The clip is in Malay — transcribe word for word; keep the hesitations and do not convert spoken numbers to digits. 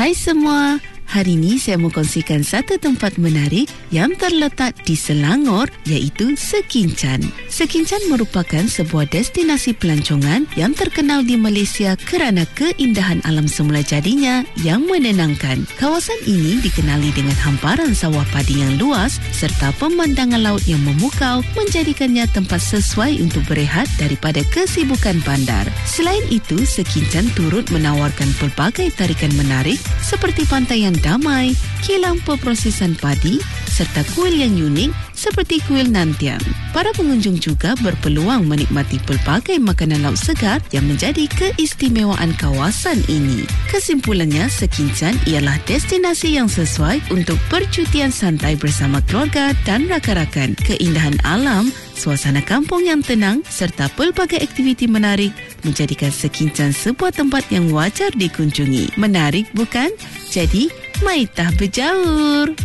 Hai semua, hari ini saya mau kongsikan satu tempat menarik yang terletak di Selangor, iaitu Sekinchan. Sekinchan merupakan sebuah destinasi pelancongan yang terkenal di Malaysia kerana keindahan alam semula jadinya yang menenangkan. Kawasan ini dikenali dengan hamparan sawah padi yang luas serta pemandangan laut yang memukau, menjadikannya tempat sesuai untuk berehat daripada kesibukan bandar. Selain itu, Sekinchan turut menawarkan pelbagai tarikan menarik seperti pantai yang damai, kilang peprosesan padi serta kuil yang unik seperti kuil Nantiang. Para pengunjung juga berpeluang menikmati pelbagai makanan laut segar yang menjadi keistimewaan kawasan ini. Kesimpulannya, Sekinchan ialah destinasi yang sesuai untuk percutian santai bersama keluarga dan rakan-rakan. Keindahan alam, suasana kampung yang tenang serta pelbagai aktiviti menarik menjadikan Sekinchan sebuah tempat yang wajar dikunjungi. Menarik bukan? Jadi, maitah berjaur!